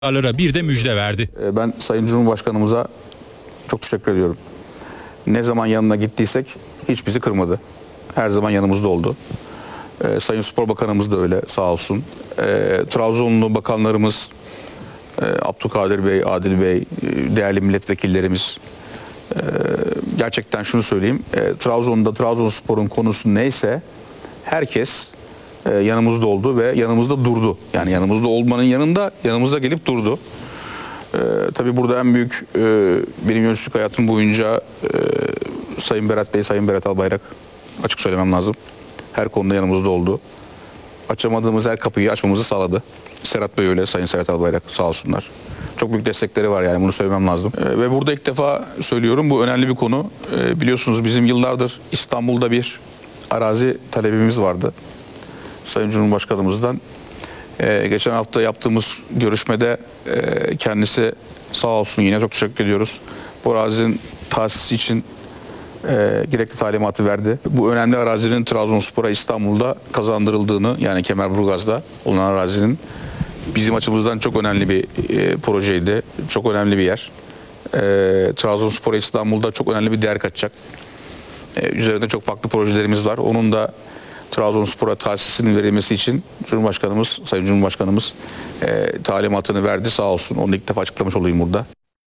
bir de müjde verdi. Ben Sayın Cumhurbaşkanımıza çok teşekkür ediyorum. Ne zaman yanına gittiysek hiç bizi kırmadı. Her zaman yanımızda oldu. Sayın Spor Bakanımız da öyle, sağ olsun. Trabzonlu bakanlarımız, Abdülkadir Bey, Adil Bey, değerli milletvekillerimiz. Gerçekten şunu söyleyeyim. Trabzon'da Trabzonspor'un konusu neyse herkes yanımızda oldu ve yanımızda durdu. Yani yanımızda olmanın yanında yanımızda gelip durdu. Tabii burada en büyük benim yöneticilik hayatım boyunca Sayın Berat Bey, Sayın Berat Albayrak, açık söylemem lazım. Her konuda yanımızda oldu. Açamadığımız her kapıyı açmamızı sağladı. Serhat Bey öyle, Sayın Serhat Albayrak, sağ olsunlar. Çok büyük destekleri var, yani bunu söylemem lazım. Ve burada ilk defa söylüyorum, bu önemli bir konu. Biliyorsunuz bizim yıllardır İstanbul'da bir arazi talebimiz vardı. Sayın Cumhurbaşkanımızdan. Geçen hafta yaptığımız görüşmede kendisi sağ olsun, yine çok teşekkür ediyoruz. Bu arazinin tahsisi için gerekli talimatı verdi. Bu önemli arazinin Trabzonspor'a İstanbul'da kazandırıldığını, yani Kemerburgaz'da olan arazinin bizim açımızdan çok önemli bir projeydi. Çok önemli bir yer. Trabzonspor'a İstanbul'da çok önemli bir değer katacak. Üzerinde çok farklı projelerimiz var. Onun da Trabzonspor'a tahsisinin verilmesi için Cumhurbaşkanımız, Sayın Cumhurbaşkanımız talimatını verdi, sağ olsun. Onu ilk defa açıklamış olayım burada.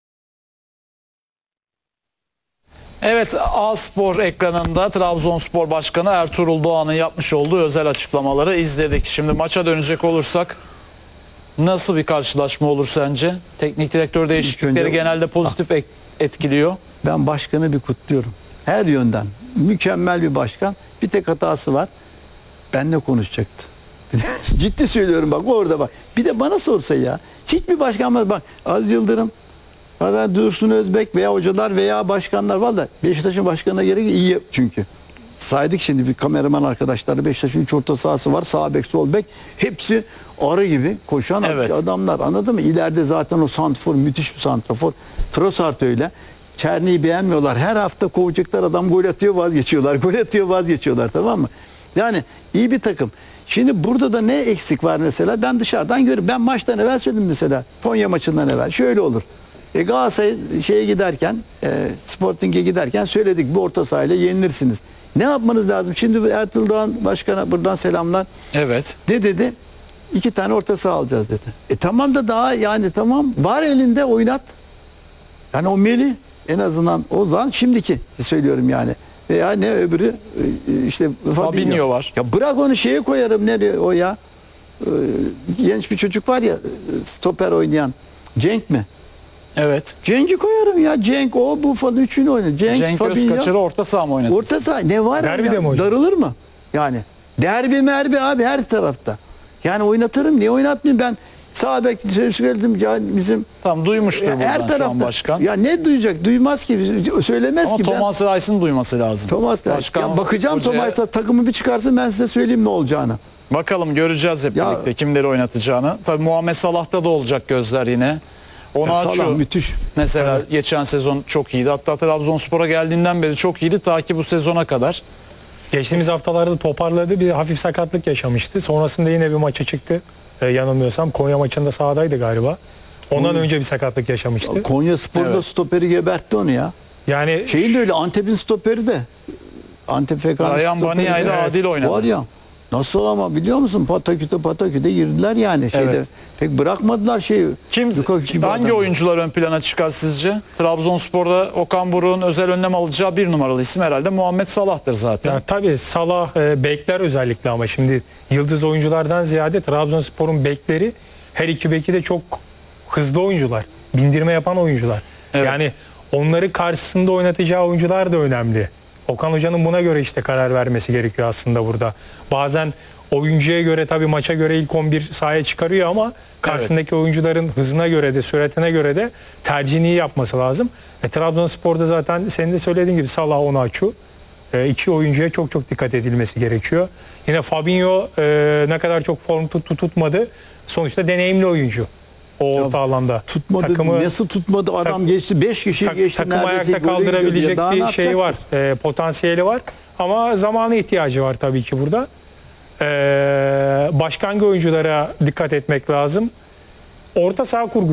Evet, A-Spor ekranında Trabzonspor Başkanı Ertuğrul Doğan'ın yapmış olduğu özel açıklamaları izledik. Şimdi maça dönecek olursak nasıl bir karşılaşma olur sence? Teknik direktör değişiklikleri genelde pozitif etkiliyor. Ben başkanı bir kutluyorum. Her yönden. Mükemmel bir başkan. Bir tek hatası var. Benle konuşacaktı. Ciddi söylüyorum, bak orada bak. Bir de bana sorsa ya. Hiçbir başkan, bak Aziz Yıldırım, Dursun Özbek veya hocalar veya başkanlar, valla Beşiktaş'ın başkanına gerek iyi çünkü. Saydık şimdi, bir kameraman arkadaşlar, Beşiktaş'ın 3 orta sahası var. Sağ bek, sol bek. Hepsi arı gibi koşan adamlar, anladın mı? İleride zaten o santrafor, müthiş bir santrafor. Trossard öyle. Çerni'yi beğenmiyorlar. Her hafta kovacaklar, adam gol atıyor vazgeçiyorlar. Gol atıyor vazgeçiyorlar, tamam mı? Yani iyi bir takım. Şimdi burada da ne eksik var mesela? Ben dışarıdan görüyorum. Ben maçtan evvel söyledim mesela. Konya maçından evvel. Şöyle olur. Galatasaray şeye giderken, Sporting'e giderken söyledik, bu orta sahayla yenilirsiniz. Ne yapmanız lazım? Şimdi Ertuğrul Doğan Başkan'a buradan selamlar. Evet. Ne dedi? 2 tane orta saha alacağız dedi. Tamam da daha, yani tamam, var elinde, oynat. Yani o Melih en azından, o zaman şimdiki söylüyorum yani. Veya ne öbürü işte Fabinho var. Ya bırak onu, şeye koyarım, ne o ya? Genç bir çocuk var ya, stoper oynayan. Cenk mi? Evet. Cenk'i koyarım ya. Cenk, o bu falan, üçünü oynar. Cenk Özkaçar'ı orta saha mı oynadı? Orta saha ne var Derbide ya? mi hocam? Darılır mı? Yani derbi merbi abi, her tarafta. Yani oynatırım. Niye oynatmayayım ben? Sağ bek söyledim ya, bizim Tam duymuştur buradan her şu an tarafta başkan. Ya ne duyacak? Duymaz ki. Söylemez Ama ki. Thomas Rice'ın duyması lazım. Thomas Rice. Ya bakacağım Thomas'a, takımı bir çıkarsın, ben size söyleyeyim ne olacağını. Bakalım, göreceğiz hep birlikte kimleri oynatacağını. Tabii Muhammed Salah'ta da olacak gözler yine. Salah müthiş. Mesela geçen sezon çok iyiydi. Hatta Trabzonspor'a geldiğinden beri çok iyiydi ta ki bu sezona kadar. Geçtiğimiz haftalarda toparladı. Bir hafif sakatlık yaşamıştı. Sonrasında yine bir maça çıktı. Yanılmıyorsam Konya maçında sahadaydı galiba. Ondan önce bir sakatlık yaşamıştı. Konya Spor'da stoperi gebertti onu ya. Yani Şeyin de öyle, Antep'in stoperi de. Antep FK'nın Ryan Bania ile Adil oynadı. Var ya. Nasıl ama, biliyor musun? Pataküte girdiler yani. Evet. Pek bırakmadılar şeyi. Hangi oyuncular ön plana çıkar sizce? Trabzonspor'da Okan Buruk'un özel önlem alacağı bir numaralı isim herhalde Muhammed Salah'tır zaten. ya tabii Salah, bekler özellikle, ama şimdi yıldız oyunculardan ziyade Trabzonspor'un bekleri, her iki beki de çok hızlı oyuncular. Bindirme yapan oyuncular. Evet. Yani onları karşısında oynatacağı oyuncular da önemli. Okan Hoca'nın buna göre işte karar vermesi gerekiyor aslında burada. Bazen oyuncuya göre, tabii maça göre ilk 11 sahaya çıkarıyor ama karşısındaki oyuncuların hızına göre de, süratine göre de tercihini iyi yapması lazım. Trabzonspor'da zaten senin de söylediğin gibi Salah, Onaçu, iki oyuncuya çok dikkat edilmesi gerekiyor. Yine Fabinho ne kadar çok form tutmadı. Sonuçta deneyimli oyuncu. O orta alanda. Tutmadı. Takımı, nasıl tutmadı? Adam geçti. 5 kişi geçti. Takımı ayakta kaldırabilecek bir şey var. Potansiyeli var. Ama zamana ihtiyacı var tabii ki burada. Başka hangi oyunculara dikkat etmek lazım? orta saha kurgusu